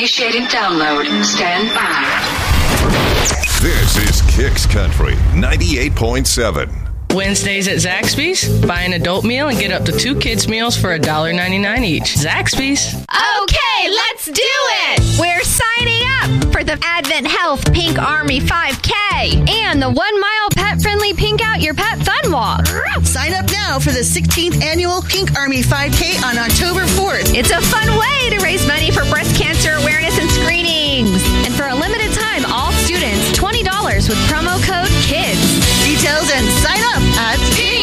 Initiating download. Stand by. This is Kicks Country 98.7. Wednesdays at Zaxby's. Buy an adult meal and get up to 2 kids' meals for $1.99 each. Zaxby's. Okay, let's do it! We're signing up for the Advent Health Pink Army 5K and the 1 mile pet-friendly Pink Out Your Pet Fun Walk. Sign up now for the 16th annual Pink Army 5K on October 4th. It's a fun way to raise money for breast cancer awareness and screenings. And for a limited time, all students, $20 with promo code KIDS. Details and sign up at